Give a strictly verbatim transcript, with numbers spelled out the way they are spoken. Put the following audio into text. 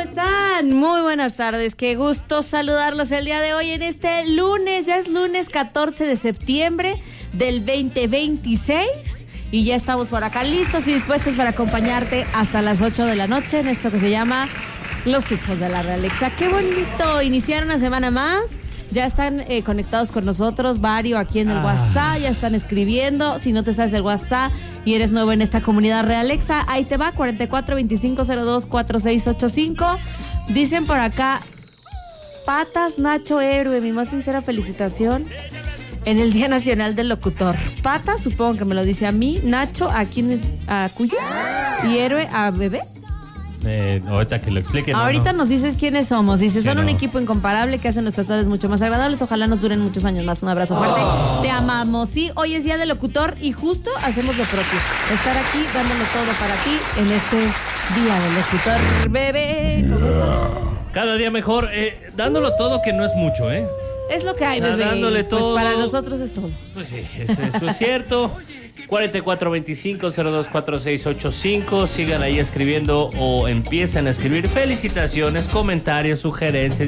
están? Muy buenas tardes, qué gusto saludarlos el día de hoy en este lunes, ya es lunes catorce de septiembre del veinte veintiséis y ya estamos por acá listos y dispuestos para acompañarte hasta las ocho de la noche en esto que se llama Los Hijos de la Realexa. Qué bonito, iniciar una semana más. Ya están eh, conectados con nosotros, varios aquí en el ah. WhatsApp, ya están escribiendo. Si no te sabes el WhatsApp y eres nuevo en esta comunidad Realexa, ahí te va, cuarenta y cuatro veinticinco cero dos cuarenta y seis ochenta y cinco. Dicen por acá, Patas Nacho Héroe, mi más sincera felicitación en el Día Nacional del Locutor. Patas, supongo que me lo dice a mí, Nacho, ¿a quién es? ¿A Cuyo? ¿Y Héroe a Bebé? Eh, ahorita que lo expliquen. Ahorita no, no. nos dices quiénes somos. Dice, son sí, un no. equipo incomparable que hacen nuestras tardes mucho más agradables. Ojalá nos duren muchos años más. Un abrazo fuerte. Oh. Te amamos. Sí, hoy es Día del Locutor y justo hacemos lo propio. Estar aquí dándolo todo para ti en este Día del Locutor. Bebé, ¿cómo estás? Cada día mejor. Eh, dándolo todo, que no es mucho, ¿eh? Es lo que hay, o sea, bebé. Dándole todo. Pues para nosotros es todo. Pues sí, eso, eso es cierto. cuarenta y cuatro veinticinco cero dos cuarenta y seis ochenta y cinco. Sigan ahí escribiendo o empiezan a escribir felicitaciones, comentarios, sugerencias.